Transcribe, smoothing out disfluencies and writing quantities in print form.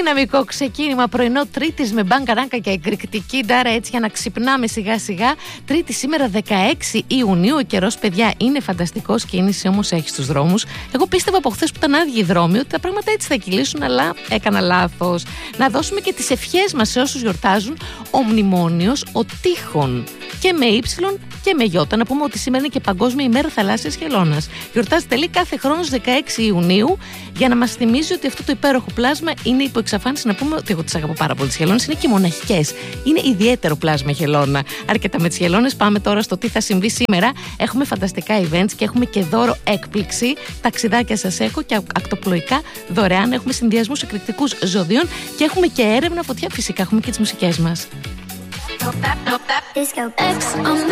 Δυναμικό ξεκίνημα πρωινό Τρίτης με μπαγκαράνκα και εκρηκτική ντάρα, έτσι για να ξυπνάμε σιγά σιγά. Τρίτη σήμερα 16 Ιουνίου. Ο καιρός, παιδιά, είναι φανταστικός. Κίνηση όμως έχει στους δρόμους. Εγώ πίστευα από χθες που ήταν άδειοι οι δρόμοι ότι τα πράγματα έτσι θα κυλήσουν, αλλά έκανα λάθος. Να δώσουμε και τις ευχές μας σε όσους γιορτάζουν. Ο μνημόνιος, ο τείχων, και με ύψιλον και με γιώτα. Να πούμε ότι σήμερα είναι και Παγκόσμια ημέρα θαλάσσιας χελώνας. Γιορτάζεται λέει κάθε χρόνο στις 16 Ιουνίου για να μας θυμίζει ότι αυτό το υπέροχο πλάσμα είναι υπό εξαφάνιση. Να πούμε ότι εγώ τις αγαπώ πάρα πολύ τις χελώνες, είναι και μοναχικές. Είναι ιδιαίτερο πλάσμα η χελώνα. Αρκετά με τις χελώνες, πάμε τώρα στο τι θα συμβεί σήμερα. Έχουμε φανταστικά events και έχουμε και δώρο έκπληξη. Ταξιδάκια σας έχω και ακτοπλοϊκά δωρεάν. Έχουμε συνδυασμούς εκρηκτικούς ζωδίων και έχουμε και έρευνα φωτιά. Φυσικά έχουμε και τις μουσικές μας.